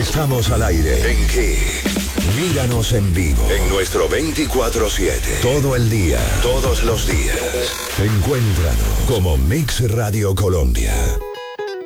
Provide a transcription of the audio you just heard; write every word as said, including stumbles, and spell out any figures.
Estamos al aire en Kiss. Míranos en vivo en nuestro veinticuatro siete. Todo el día, todos los días. Encuéntranos como Mix Radio Colombia.